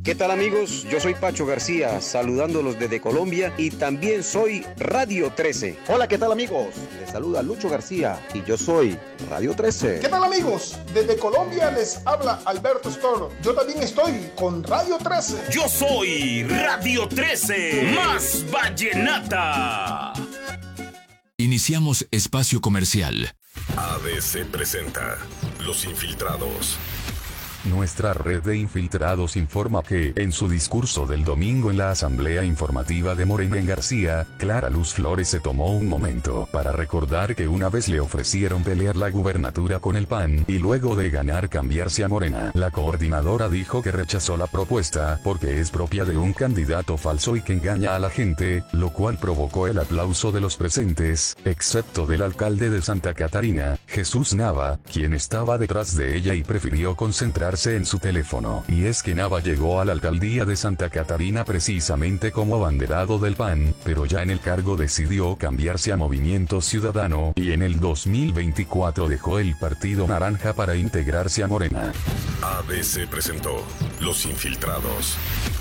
¿Qué tal amigos? Yo soy Pacho García, saludándolos desde Colombia y también soy Radio 13. Hola, ¿qué tal amigos? Les saluda Lucho García y yo soy Radio 13. ¿Qué tal amigos? Desde Colombia les habla Alberto Store. Yo también estoy con Radio 13. Yo soy Radio 13, más vallenata. Iniciamos espacio comercial. ABC presenta Los Infiltrados. Nuestra red de infiltrados informa que, en su discurso del domingo en la Asamblea Informativa de Morena en García, Clara Luz Flores se tomó un momento para recordar que una vez le ofrecieron pelear la gubernatura con el PAN, y luego de ganar cambiarse a Morena. La coordinadora dijo que rechazó la propuesta, porque es propia de un candidato falso y que engaña a la gente, lo cual provocó el aplauso de los presentes, excepto del alcalde de Santa Catarina, Jesús Nava, quien estaba detrás de ella y prefirió concentrarse en su teléfono. Y es que Nava llegó a la alcaldía de Santa Catarina precisamente como abanderado del PAN, pero ya en el cargo decidió cambiarse a Movimiento Ciudadano, y en el 2024 dejó el Partido Naranja para integrarse a Morena. ABC presentó Los Infiltrados.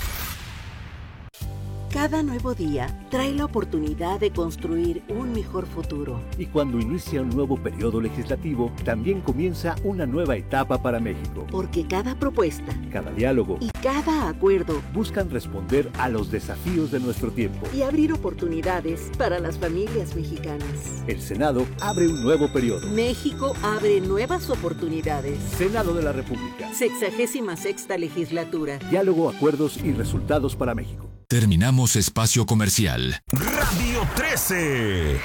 Cada nuevo día trae la oportunidad de construir un mejor futuro. Y cuando inicia un nuevo periodo legislativo, también comienza una nueva etapa para México. Porque cada propuesta, cada diálogo y cada acuerdo buscan responder a los desafíos de nuestro tiempo y abrir oportunidades para las familias mexicanas. El Senado abre un nuevo periodo. México abre nuevas oportunidades. Senado de la República. 66ª legislatura. Diálogo, acuerdos y resultados para México. Terminamos espacio comercial. Radio 13.